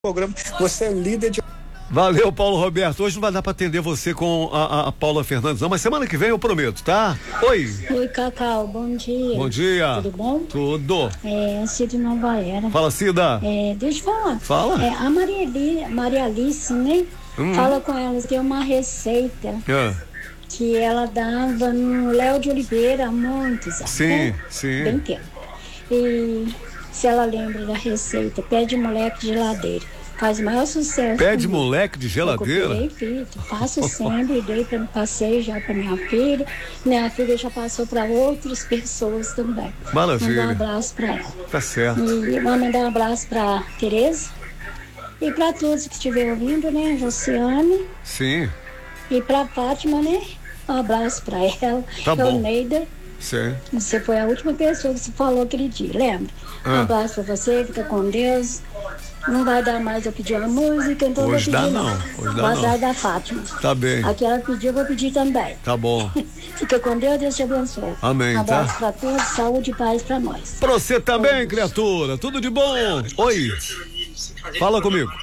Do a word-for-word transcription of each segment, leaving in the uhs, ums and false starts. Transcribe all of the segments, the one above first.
programa, você é líder de... Valeu, Paulo Roberto. Hoje não vai dar pra atender você com a, a, a Paula Fernandes, não, mas semana que vem eu prometo, tá? Oi. Oi, Cacau, bom dia. Bom dia. Tudo bom? Tudo. É, Cida Nova Era. Fala, Cida. É, deixa eu falar. Fala. É, a Maria, Ali, Maria Alice, né? Hum. Fala com elas, tem uma receita é. que ela dava no Léo de Oliveira há muitos anos. Sim, né? sim. Bem tempo. E se ela lembra da receita, pé de moleque de geladeira. Faz o maior sucesso. Pé de moleque de geladeira? Eu comprei, faço sempre, dei para passei já para minha filha. Minha filha já passou para outras pessoas também. Maravilha. Mandar um abraço para ela. Tá certo. E vou mandar um abraço para Tereza e para todos que estiverem ouvindo, né? Josiane. Sim. E para Fátima, né? Um abraço para ela. Tá bom. Neida. Sim. Você foi a última pessoa que você falou aquele dia, lembra? Ah. Um abraço para você, fica com Deus. Não vai dar mais eu pedir uma música, então Hoje eu vou pedir dá não. Hoje dá vou não. atrás da Fátima. Tá bem. Aqui ela pediu, eu vou pedir também. Tá bom. Fica com Deus, Deus te abençoe. Amém, um abraço tá? pra todos, saúde e paz pra nós. Pra você também, todos. Criatura. Tudo de bom. Oi. Fala comigo.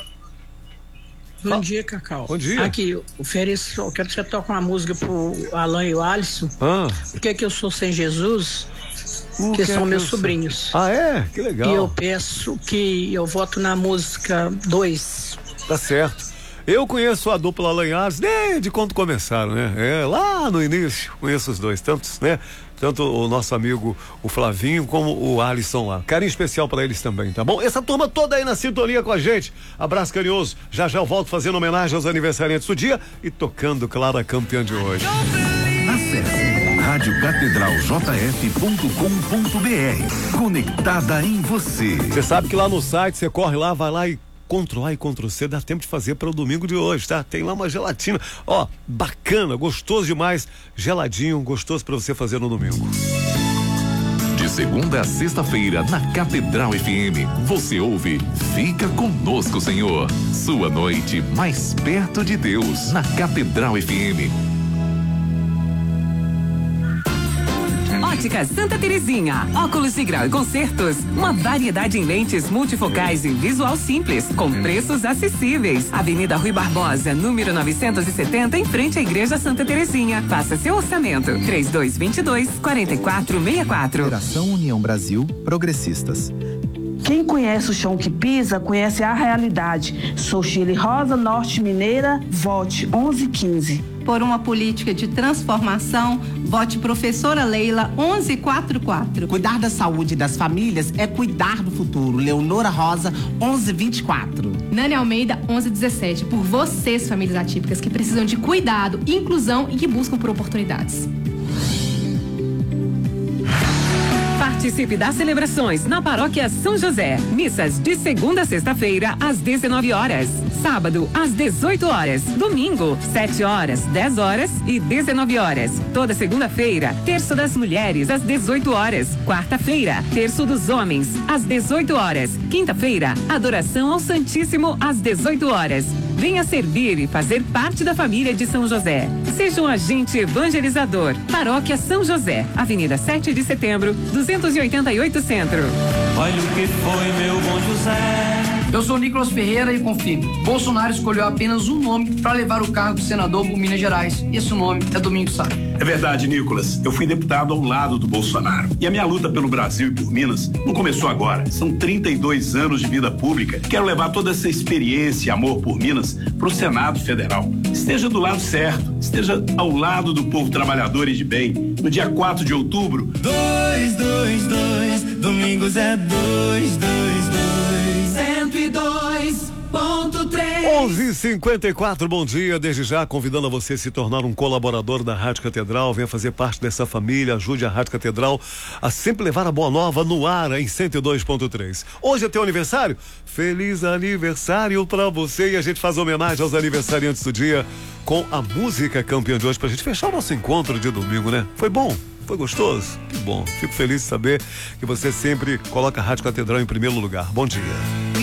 Bom Fala. dia, Cacau. Bom dia. Aqui, ofereço, eu quero que você toque uma música pro Alan e o Alisson. Ah. Por que que eu sou sem Jesus? O que, que são é meus que sobrinhos. Ah, é? Que legal. E eu peço que eu voto na música dois. Tá certo. Eu conheço a dupla Lanhares desde quando começaram, né? É, lá no início, conheço os dois, tantos, né? Tanto o nosso amigo, o Flavinho, como o Alisson lá. Carinho especial pra eles também, tá bom? Essa turma toda aí na sintonia com a gente. Abraço carinhoso. Já já eu volto fazendo homenagem aos aniversariantes do dia e tocando Clara campeã de hoje. Acesse rádio catedral j f ponto com ponto b r. Conectada em você. Você sabe que lá no site, você corre lá, vai lá e Ctrl A e Ctrl C, dá tempo de fazer para o domingo de hoje, tá? Tem lá uma gelatina, ó, bacana, gostoso demais, geladinho, gostoso para você fazer no domingo. De segunda a sexta-feira, na Catedral F M, você ouve Fica Conosco, Senhor. Sua noite mais perto de Deus, na Catedral F M. Ótica Santa Terezinha, óculos de grau e concertos, uma variedade em lentes multifocais e visual simples, com preços acessíveis. Avenida Rui Barbosa, número novecentos e setenta, em frente à Igreja Santa Terezinha. Faça seu orçamento, três dois dois dois, quatro quatro seis quatro. Federação União Brasil, Progressistas. Quem conhece o chão que pisa, conhece a realidade. Sou Chile Rosa, Norte Mineira, vote onze quinze. Por uma política de transformação, vote professora Leila onze quarenta e quatro. Cuidar da saúde das famílias é cuidar do futuro. Leonora Rosa onze vinte e quatro. Nani Almeida onze dezessete. Por vocês, famílias atípicas, que precisam de cuidado, inclusão e que buscam por oportunidades. Participe das celebrações na Paróquia São José. Missas de segunda a sexta-feira, às dezenove horas. Sábado, às dezoito horas. Domingo, sete horas, dez horas e dezenove horas. Toda segunda-feira, terço das mulheres, às dezoito horas. Quarta-feira, terço dos homens, às dezoito horas. Quinta-feira, adoração ao Santíssimo, às dezoito horas. Venha servir e fazer parte da família de São José. Seja um agente evangelizador. Paróquia São José, Avenida sete de Setembro, duzentos e oitenta e oito Centro. Olha o que foi, meu bom José. Eu sou Nicolas Ferreira e confio. Bolsonaro escolheu apenas um nome para levar o cargo de senador por Minas Gerais. E esse nome é Domingos Sá. É verdade, Nicolas. Eu fui deputado ao lado do Bolsonaro. E a minha luta pelo Brasil e por Minas não começou agora. São trinta e dois anos de vida pública. Quero levar toda essa experiência e amor por Minas para o Senado Federal. Esteja do lado certo. Esteja ao lado do povo trabalhador e de bem. No dia quatro de outubro. Dois, dois, dois. Domingos é dois, dois, dois. cento e dois ponto três. onze e cinquenta e quatro, bom dia. Desde já convidando a você a se tornar um colaborador da Rádio Catedral. Venha fazer parte dessa família. Ajude a Rádio Catedral a sempre levar a boa nova no ar em cento e dois ponto três. Hoje é teu aniversário? Feliz aniversário pra você. E a gente faz homenagem aos aniversariantes do dia com a música campeã de hoje pra gente fechar o nosso encontro de domingo, né? Foi bom? Foi gostoso? Que bom. Fico feliz de saber que você sempre coloca a Rádio Catedral em primeiro lugar. Bom dia.